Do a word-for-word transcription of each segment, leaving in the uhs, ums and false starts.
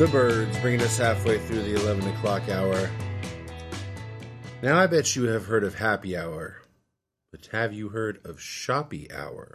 The Birds, bringing us halfway through the eleven o'clock hour. Now, I bet you have heard of happy hour, but have you heard of shoppy hour?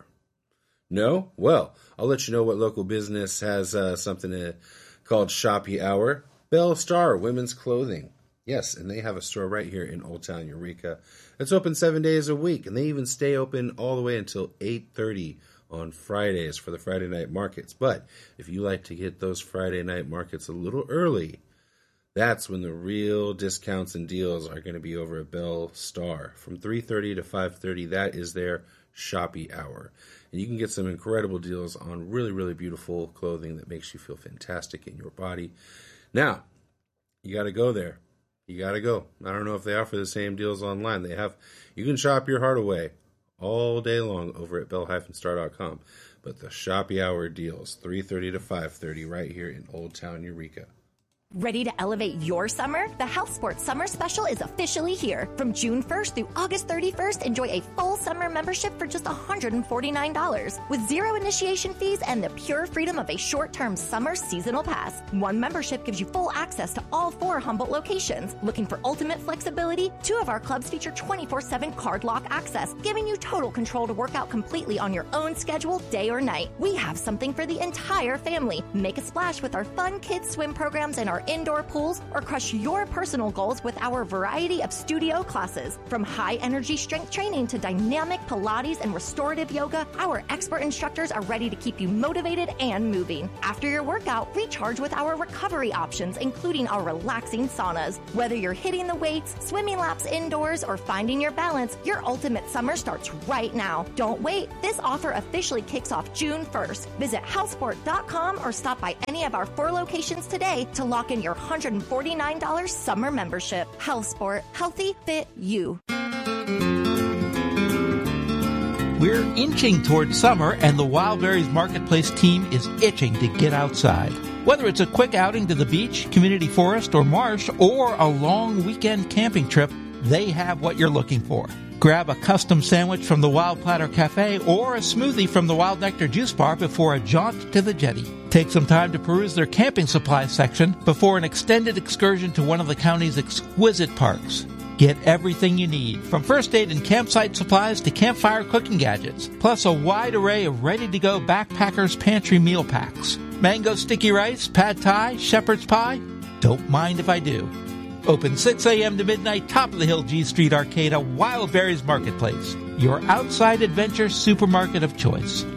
No? Well, I'll let you know what local business has uh, something uh, called shoppy hour. Belle Star Women's Clothing. Yes, and they have a store right here in Old Town Eureka. It's open seven days a week, and they even stay open all the way until eight thirty on Fridays for the Friday night markets. But if you like to get those Friday night markets a little early, that's when the real discounts and deals are going to be over at Belle Star. From three thirty to five thirty, that is their shoppy hour. And you can get some incredible deals on really, really beautiful clothing that makes you feel fantastic in your body. Now, you got to go there. You got to go. I don't know if they offer the same deals online. They have. You can shop your heart away all day long over at bell dash star dot com. But the shoppy hour deals, three thirty to five thirty, right here in Old Town Eureka. Ready to elevate your summer? The House Sports Summer Special is officially here. From June first through August thirty-first, enjoy a full summer membership for just one hundred forty-nine dollars with zero initiation fees and the pure freedom of a short-term summer seasonal pass. One membership gives you full access to all four Humboldt locations. Looking for ultimate flexibility? Two of our clubs feature twenty-four seven card lock access, giving you total control to work out completely on your own schedule, day or night. We have something for the entire family. Make a splash with our fun kids swim programs and our indoor pools, or crush your personal goals with our variety of studio classes. From high-energy strength training to dynamic Pilates and restorative yoga, our expert instructors are ready to keep you motivated and moving. After your workout, recharge with our recovery options, including our relaxing saunas. Whether you're hitting the weights, swimming laps indoors, or finding your balance, your ultimate summer starts right now. Don't wait. This offer officially kicks off June first. Visit housesport dot com or stop by any of our four locations today to lock in your one hundred forty-nine dollars summer membership. HealthSport. Healthy, fit, you. We're inching towards summer, and the Wildberries Marketplace team is itching to get outside. Whether it's a quick outing to the beach, community forest, or marsh, or a long weekend camping trip, they have what you're looking for. Grab a custom sandwich from the Wild Platter Cafe or a smoothie from the Wild Nectar Juice Bar before a jaunt to the jetty. Take some time to peruse their camping supplies section before an extended excursion to one of the county's exquisite parks. Get everything you need, from first aid and campsite supplies to campfire cooking gadgets, plus a wide array of ready-to-go backpackers' pantry meal packs. Mango sticky rice, pad thai, shepherd's pie? Don't mind if I do. Open six a.m. to midnight, top of the hill G Street Arcade, a Wildberries Marketplace, your outside adventure supermarket of choice.